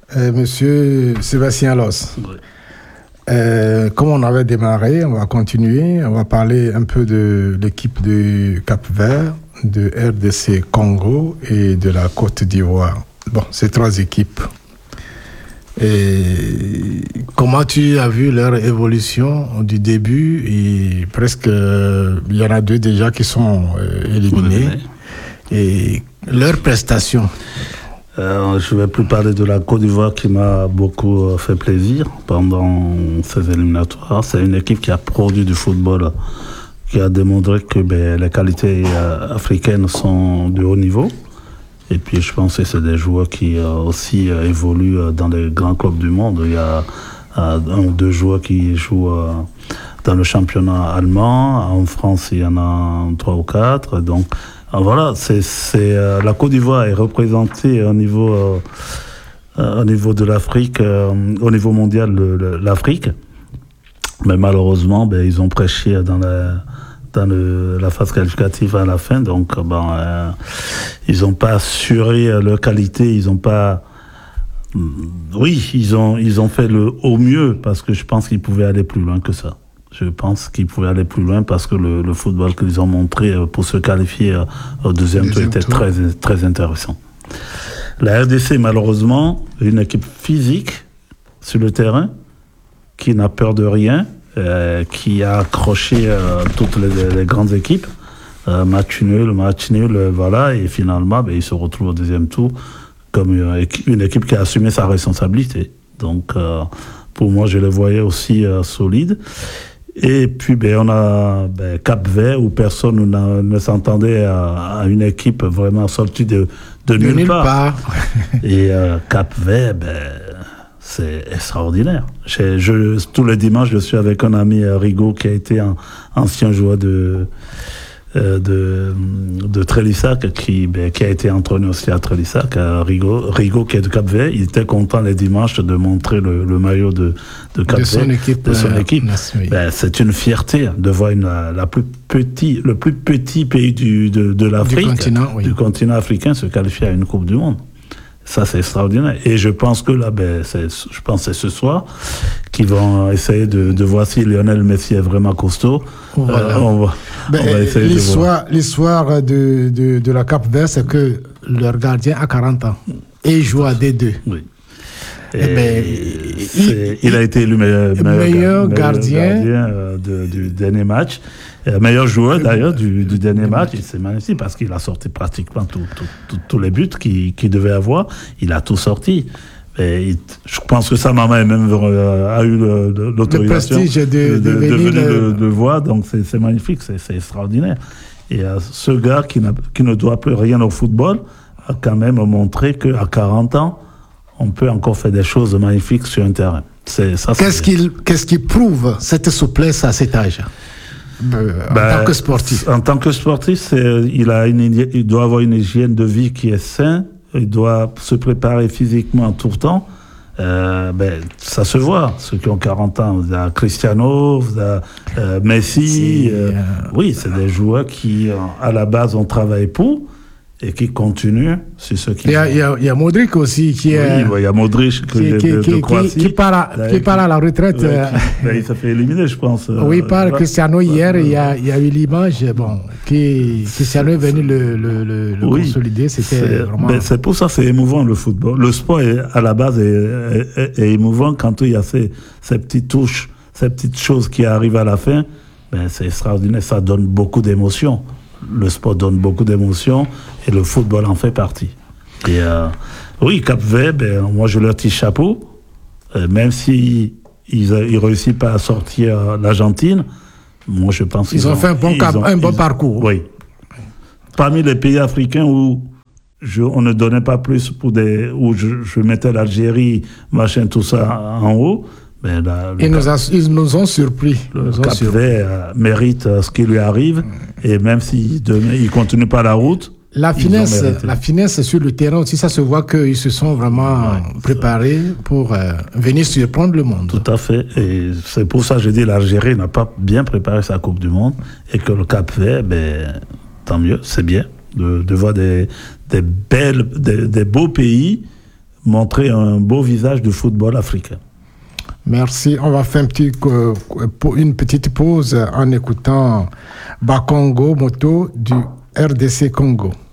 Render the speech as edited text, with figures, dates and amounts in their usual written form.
Monsieur Sébastien Los. Oui. Comme on avait démarré, on va continuer. On va parler un peu de l'équipe de Cap-Vert, de RDC Congo et de la Côte d'Ivoire. Bon, ces trois équipes. Et comment tu as vu leur évolution du début et presque, il y en a deux déjà qui sont éliminés. Et leurs prestations. Je ne vais plus parler de la Côte d'Ivoire qui m'a beaucoup fait plaisir pendant ces éliminatoires. C'est une équipe qui a produit du football, qui a démontré que les qualités africaines sont de haut niveau. Et puis je pense que c'est des joueurs qui aussi évoluent dans les grands clubs du monde. Il y a un ou deux joueurs qui jouent dans le championnat allemand. En France, il y en a 3 ou 4. Donc voilà, la Côte d'Ivoire est représentée au niveau de l'Afrique, au niveau mondial, l'Afrique. Mais malheureusement, ils ont prêché dans la phase qualificative à la fin, donc ils n'ont pas assuré leur qualité, ils n'ont pas... Oui, ils ont fait le au mieux, parce que je pense qu'ils pouvaient aller plus loin que ça. Je pense qu'ils pouvaient aller plus loin parce que le football qu'ils ont montré pour se qualifier au deuxième tour était très, très intéressant. La RDC, malheureusement, une équipe physique sur le terrain, qui n'a peur de rien, qui a accroché toutes les grandes équipes, match nul, voilà, et finalement, ils se retrouvent au deuxième tour comme une équipe qui a assumé sa responsabilité. Donc, pour moi, je les voyais aussi solides. Et puis, on a Cap-Vert, où personne ne s'entendait à une équipe vraiment sortie de nulle part. Et Cap-Vert, c'est extraordinaire. Tous les dimanches, je suis avec un ami, Rigaud, qui a été un ancien joueur de Trélissac, qui a été entraîneur aussi à Trélissac. Rigaud, qui est de Cap-Vert, il était content les dimanches de montrer le maillot de Cap-Vert, de son équipe. C'est une fierté de voir le plus petit pays de l'Afrique, du continent africain, se qualifier à une Coupe du Monde. Ça, c'est extraordinaire. Et je pense que là, c'est ce soir qu'ils vont essayer de voir si Lionel Messi est vraiment costaud. Voilà. On va essayer de voir. L'histoire de la Cap-Vert, c'est que leur gardien a 40 ans et il joue à D2. Oui. Il a été élu meilleur gardien du dernier match. Meilleur joueur d'ailleurs du dernier match. C'est magnifique parce qu'il a sorti pratiquement tous les buts qu'il devait avoir. Il a tout sorti. Et je pense que sa maman même a eu l'autorisation de venir le voir. Donc c'est magnifique, c'est extraordinaire. Et ce gars qui ne doit plus rien au football a quand même montré qu'à 40 ans, on peut encore faire des choses magnifiques sur un terrain. Qu'est-ce qui prouve cette souplesse à cet âge en tant que sportif? En tant que sportif, il doit avoir une hygiène de vie qui est saine. Il doit se préparer physiquement tout le temps. Ça se voit. Ceux qui ont 40 ans, vous avez Cristiano, vous avez Messi. Oui, c'est des joueurs qui, à la base, ont travaillé pour et qui continuent. C'est ceux qui... Il y a Modric aussi qui est... Oui, il y a Modric qui part à la retraite. Il s'est fait éliminer, je pense. Oui, par Cristiano hier, il y a eu l'image, Cristiano est venu le consolider. C'était vraiment... c'est pour ça que c'est émouvant, le football. Le sport, à la base, est émouvant quand il y a ces petites touches, ces petites choses qui arrivent à la fin. C'est extraordinaire, ça donne beaucoup d'émotions. Le sport donne beaucoup d'émotions et le football en fait partie. Et oui, Cap-Vert, moi je leur tire chapeau, même si ils réussissent pas à sortir l'Argentine. Moi je pense qu'ils ont fait un bon parcours. Oui. Parmi les pays africains où on ne donnait pas plus où je mettais l'Algérie, machin, tout ça en haut. Ils nous ont surpris. Le Cap-Vert mérite ce qui lui arrive, et même s'il ne continue pas la route. La finesse sur le terrain aussi, ça se voit qu'ils se sont vraiment préparés pour venir surprendre le monde. Tout à fait. Et c'est pour ça que je dis l'Algérie n'a pas bien préparé sa Coupe du Monde, et que le Cap-Vert, tant mieux, c'est bien de voir des beaux pays montrer un beau visage du football africain. Merci. On va faire une petite pause en écoutant Bakongo Moto du RDC Congo.